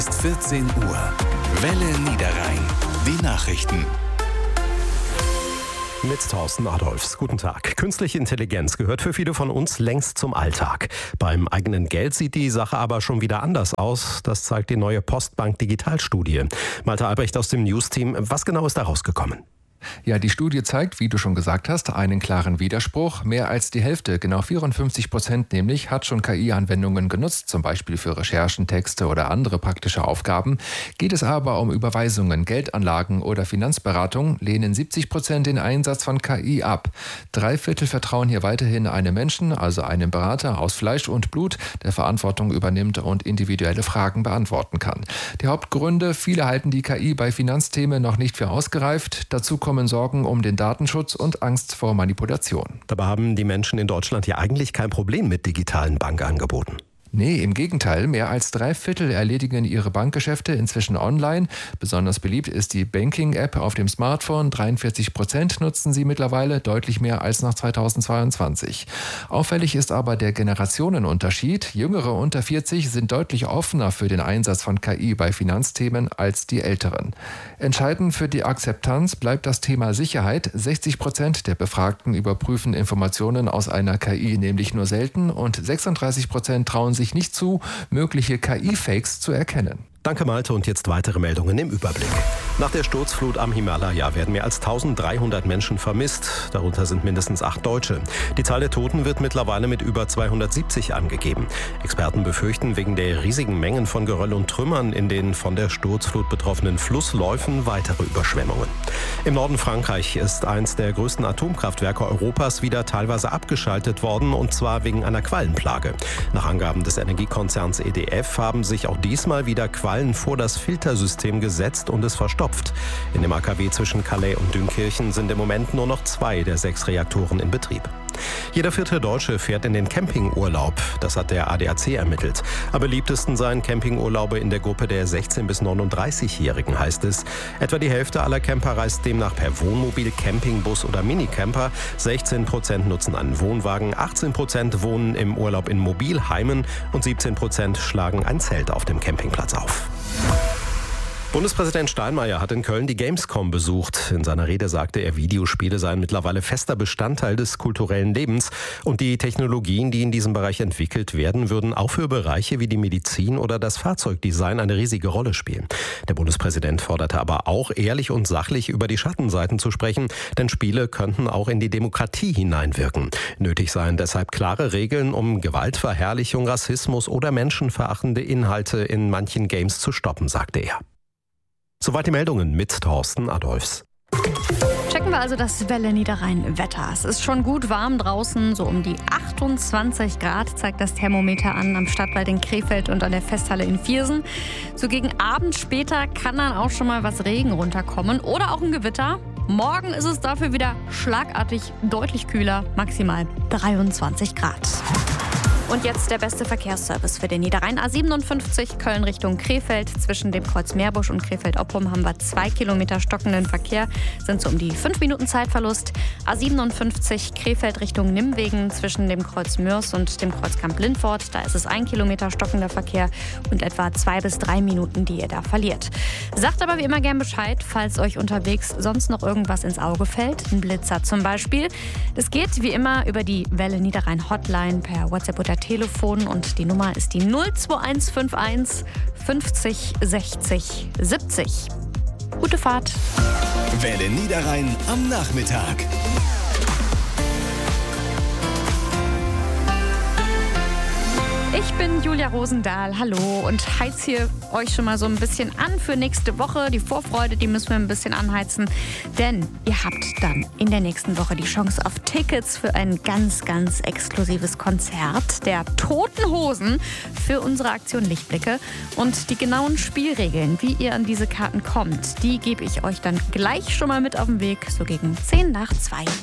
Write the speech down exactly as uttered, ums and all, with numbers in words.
vierzehn Uhr. Welle Niederrhein. Die Nachrichten. Mit Thorsten Adolfs. Guten Tag. Künstliche Intelligenz gehört für viele von uns längst zum Alltag. Beim eigenen Geld sieht die Sache aber schon wieder anders aus. Das zeigt die neue Postbank Digitalstudie. Malte Albrecht aus dem News-Team. Was genau ist da rausgekommen? Ja, die Studie zeigt, wie du schon gesagt hast, einen klaren Widerspruch. Mehr als die Hälfte, genau vierundfünfzig Prozent nämlich, hat schon K I-Anwendungen genutzt, zum Beispiel für Recherchen, Texte oder andere praktische Aufgaben. Geht es aber um Überweisungen, Geldanlagen oder Finanzberatung, lehnen siebzig Prozent den Einsatz von K I ab. Drei Viertel vertrauen hier weiterhin einem Menschen, also einem Berater aus Fleisch und Blut, der Verantwortung übernimmt und individuelle Fragen beantworten kann. Die Hauptgründe: viele halten die K I bei Finanzthemen noch nicht für ausgereift. Dazu kommen Sorgen um den Datenschutz und Angst vor Manipulation. Dabei haben die Menschen in Deutschland ja eigentlich kein Problem mit digitalen Bankangeboten. Nee, im Gegenteil. Mehr als drei Viertel erledigen ihre Bankgeschäfte inzwischen online. Besonders beliebt ist die Banking-App auf dem Smartphone. dreiundvierzig Prozent nutzen sie mittlerweile, deutlich mehr als nach zweitausendzweiundzwanzig. Auffällig ist aber der Generationenunterschied. Jüngere unter vierzig sind deutlich offener für den Einsatz von K I bei Finanzthemen als die Älteren. Entscheidend für die Akzeptanz bleibt das Thema Sicherheit. sechzig Prozent der Befragten überprüfen Informationen aus einer K I nämlich nur selten und sechsunddreißig Prozent trauen sich sich nicht zu, mögliche K I-Fakes zu erkennen. Danke Malte und jetzt weitere Meldungen im Überblick. Nach der Sturzflut am Himalaya werden mehr als eintausenddreihundert Menschen vermisst. Darunter sind mindestens acht Deutsche. Die Zahl der Toten wird mittlerweile mit über zweihundertsiebzig angegeben. Experten befürchten wegen der riesigen Mengen von Geröll und Trümmern in den von der Sturzflut betroffenen Flussläufen weitere Überschwemmungen. Im Norden Frankreich ist eins der größten Atomkraftwerke Europas wieder teilweise abgeschaltet worden, und zwar wegen einer Quallenplage. Nach Angaben des Energiekonzerns E D F haben sich auch diesmal wieder Quallen vor das Filtersystem gesetzt und es verstopft. In dem A K W zwischen Calais und Dünkirchen sind im Moment nur noch zwei der sechs Reaktoren in Betrieb. Jeder vierte Deutsche fährt in den Campingurlaub. Das hat der A D A C ermittelt. Am beliebtesten seien Campingurlaube in der Gruppe der sechzehn- bis neununddreißigjährigen, heißt es. Etwa die Hälfte aller Camper reist demnach per Wohnmobil, Campingbus oder Minicamper. sechzehn Prozent nutzen einen Wohnwagen, achtzehn Prozent wohnen im Urlaub in Mobilheimen und siebzehn Prozent schlagen ein Zelt auf dem Campingplatz auf. Bundespräsident Steinmeier hat in Köln die Gamescom besucht. In seiner Rede sagte er, Videospiele seien mittlerweile fester Bestandteil des kulturellen Lebens. Und die Technologien, die in diesem Bereich entwickelt werden, würden auch für Bereiche wie die Medizin oder das Fahrzeugdesign eine riesige Rolle spielen. Der Bundespräsident forderte aber auch, ehrlich und sachlich über die Schattenseiten zu sprechen, denn Spiele könnten auch in die Demokratie hineinwirken. Nötig seien deshalb klare Regeln, um Gewaltverherrlichung, Rassismus oder menschenverachtende Inhalte in manchen Games zu stoppen, sagte er. Soweit die Meldungen mit Thorsten Adolfs. Checken wir also das Welle Niederrhein-Wetter. Es ist schon gut warm draußen, so um die achtundzwanzig Grad zeigt das Thermometer an am Stadtwald in Krefeld und an der Festhalle in Viersen. So gegen Abend später kann dann auch schon mal was Regen runterkommen oder auch ein Gewitter. Morgen ist es dafür wieder schlagartig deutlich kühler, maximal dreiundzwanzig Grad. Und jetzt der beste Verkehrsservice für den Niederrhein. A siebenundfünfzig Köln Richtung Krefeld. Zwischen dem Kreuz Meerbusch und Krefeld-Oppum haben wir zwei Kilometer stockenden Verkehr. Sind so um die fünf Minuten Zeitverlust. A siebenundfünfzig Krefeld Richtung Nimwegen. Zwischen dem Kreuz Mörs und dem Kreuzkamp Lindfort. Da ist es ein Kilometer stockender Verkehr und etwa zwei bis drei Minuten, die ihr da verliert. Sagt aber wie immer gern Bescheid, falls euch unterwegs sonst noch irgendwas ins Auge fällt. Ein Blitzer zum Beispiel. Das geht wie immer über die Welle Niederrhein Hotline per WhatsApp oder Telefon und die Nummer ist die null zwei eins fünf eins fünfzig sechzig siebzig. Gute Fahrt. Welle Niederrhein am Nachmittag. Ich bin Julia Rosendahl, hallo, und heiz hier euch schon mal so ein bisschen an für nächste Woche. Die Vorfreude, die müssen wir ein bisschen anheizen, denn ihr habt dann in der nächsten Woche die Chance auf Tickets für ein ganz, ganz exklusives Konzert der Toten Hosen für unsere Aktion Lichtblicke. Und die genauen Spielregeln, wie ihr an diese Karten kommt, die gebe ich euch dann gleich schon mal mit auf den Weg, so gegen zehn nach zwei.